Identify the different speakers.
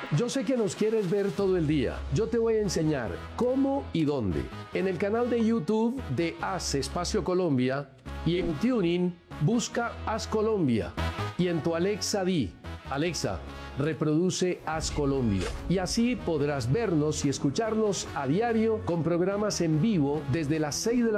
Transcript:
Speaker 1: Yo sé que nos quieres ver todo el día. Yo te voy a enseñar cómo y dónde. En el canal de YouTube de Haz Espacio Colombia y en Tuning busca Haz Colombia. Y en tu Alexa di, Alexa, reproduce Haz Colombia. Y así podrás vernos y escucharnos a diario con programas en vivo desde las 6 de la